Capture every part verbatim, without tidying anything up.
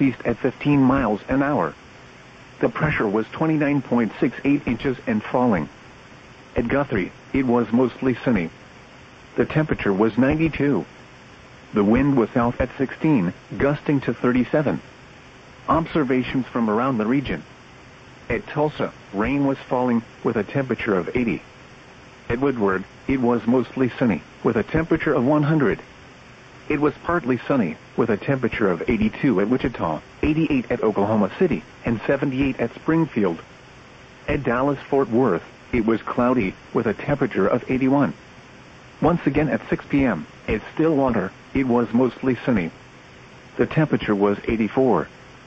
southeast at fifteen miles an hour. The pressure was twenty-nine point six eight inches and falling. At Guthrie, it was mostly sunny. The temperature was ninety-two. The wind was south at sixteen, gusting to thirty-seven. Observations from around the region. At Tulsa, rain was falling, with a temperature of eighty. At Woodward, it was mostly sunny, with a temperature of one hundred. It was partly sunny, with a temperature of eighty-two at Wichita, eighty-eight at Oklahoma City, and seventy-eight at Springfield. At Dallas-Fort Worth, it was cloudy, with a temperature of eighty-one. Once again at six p m, at Stillwater, it was mostly sunny. The temperature was eighty-four.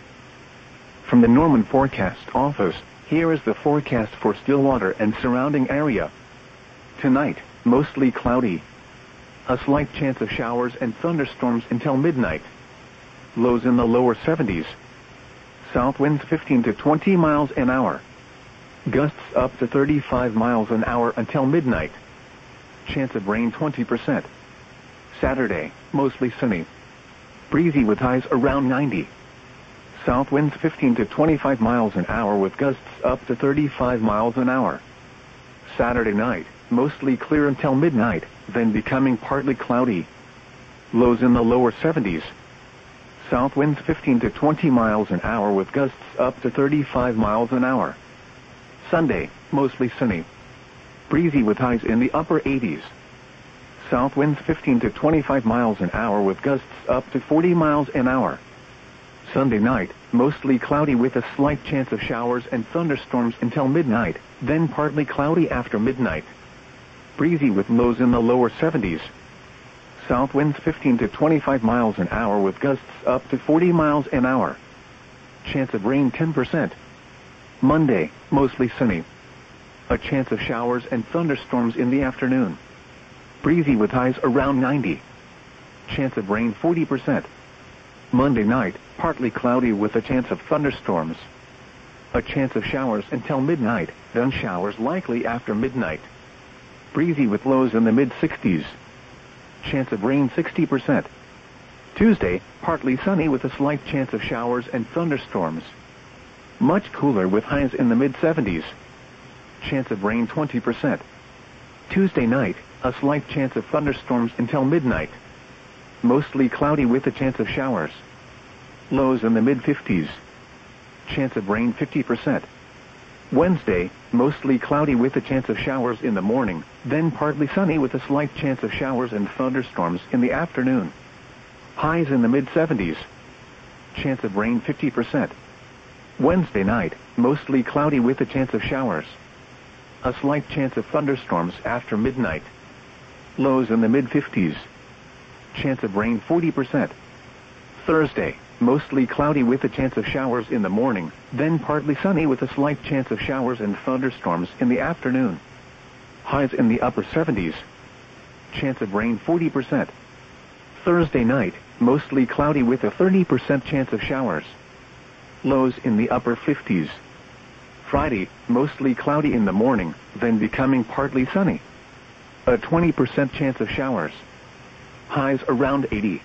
From the Norman Forecast Office, here is the forecast for Stillwater and surrounding area. Tonight, mostly cloudy. A slight chance of showers and thunderstorms until midnight. Lows in the lower seventies. South winds fifteen to twenty miles an hour. Gusts up to thirty-five miles an hour until midnight. Chance of rain twenty percent. Saturday, mostly sunny. Breezy with highs around ninety. South winds fifteen to twenty-five miles an hour with gusts up to thirty-five miles an hour. Saturday night, mostly clear until midnight, then becoming partly cloudy. Lows in the lower seventies. South winds fifteen to twenty miles an hour with gusts up to thirty-five miles an hour. Sunday, mostly sunny. Breezy with highs in the upper eighties. South winds fifteen to twenty-five miles an hour with gusts up to forty miles an hour. Sunday night, mostly cloudy with a slight chance of showers and thunderstorms until midnight, then partly cloudy after midnight. Breezy with lows in the lower seventies. South winds fifteen to twenty-five miles an hour with gusts up to forty miles an hour. Chance of rain ten percent. Monday, mostly sunny. A chance of showers and thunderstorms in the afternoon. Breezy with highs around ninety. Chance of rain forty percent. Monday night, partly cloudy with a chance of thunderstorms. A chance of showers until midnight, then showers likely after midnight. Breezy with lows in the mid-sixties. Chance of rain sixty percent. Tuesday, partly sunny with a slight chance of showers and thunderstorms. Much cooler with highs in the mid-seventies. Chance of rain twenty percent. Tuesday night, a slight chance of thunderstorms until midnight. Mostly cloudy with a chance of showers. Lows in the mid-fifties. Chance of rain fifty percent. Wednesday, mostly cloudy with a chance of showers in the morning, then partly sunny with a slight chance of showers and thunderstorms in the afternoon. Highs in the mid-seventies. Chance of rain fifty percent. Wednesday night, mostly cloudy with a chance of showers. A slight chance of thunderstorms after midnight. Lows in the mid-fifties. Chance of rain forty percent. Thursday, mostly cloudy with a chance of showers in the morning, then partly sunny with a slight chance of showers and thunderstorms in the afternoon. Highs in the upper seventies. Chance of rain forty percent. Thursday night, mostly cloudy with a thirty percent chance of showers. Lows in the upper fifties. Friday, mostly cloudy in the morning, then becoming partly sunny. A twenty percent chance of showers. Highs around eighty.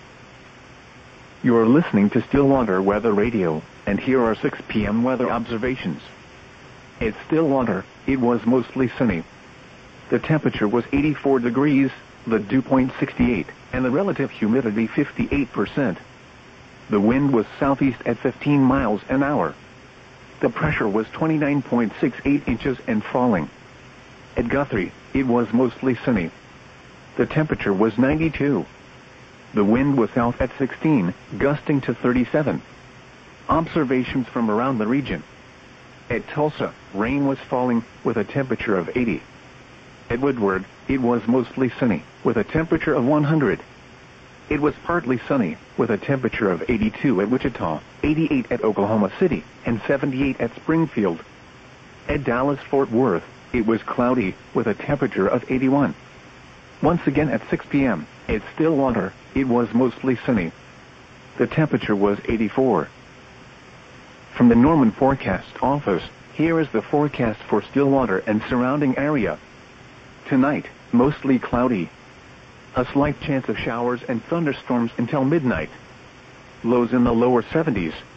You're listening to Stillwater Weather Radio, and here are six p m weather observations. At Stillwater, it was mostly sunny. The temperature was eighty-four degrees, the dew point sixty-eight, and the relative humidity fifty-eight percent. The wind was southeast at fifteen miles an hour. The pressure was twenty-nine point six eight inches and falling. At Guthrie, it was mostly sunny. The temperature was ninety-two. The wind was south at sixteen, gusting to thirty-seven. Observations from around the region. At Tulsa, rain was falling, with a temperature of eighty. At Woodward, it was mostly sunny, with a temperature of one hundred. It was partly sunny, with a temperature of eighty-two at Wichita, eighty-eight at Oklahoma City, and seventy-eight at Springfield. At Dallas-Fort Worth, it was cloudy, with a temperature of eighty-one. Once again at six p m, at Stillwater, it was mostly sunny. The temperature was eighty-four. From the Norman Forecast Office, here is the forecast for Stillwater and surrounding area. Tonight, mostly cloudy. A slight chance of showers and thunderstorms until midnight. Lows in the lower seventies.